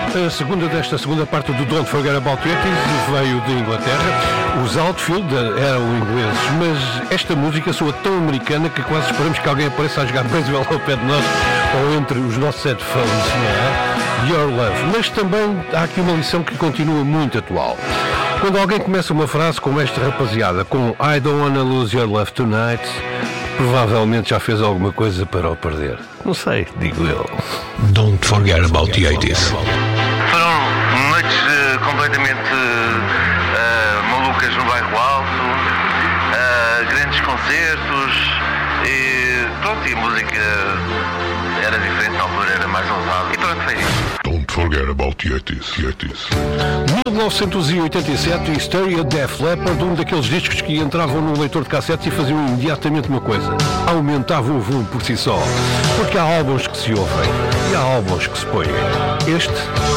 A segunda parte do Don't Forget About the 80s veio de Inglaterra. Os Outfield eram ingleses, mas esta música soa tão americana que quase esperamos que alguém apareça a jogar beisebol ao pé de nós ou entre os nossos headphones, não é? Your Love. Mas também há aqui uma lição que continua muito atual. Quando alguém começa uma frase como esta rapaziada, com I don't wanna lose your love tonight, provavelmente já fez alguma coisa para o perder. Não sei, digo eu. Don't forget about the 80s. Foram noites completamente malucas no Bairro Alto, grandes concertos e pronto, e a música era diferente na altura, era mais ousada. E pronto, foi isso. Don't forget about the 80s. 1987 e Stereo Def Leppard, um daqueles discos que entravam num leitor de cassetes e faziam imediatamente uma coisa: aumentavam o volume por si só. Porque há álbuns que se ouvem e há álbuns que se põem. Este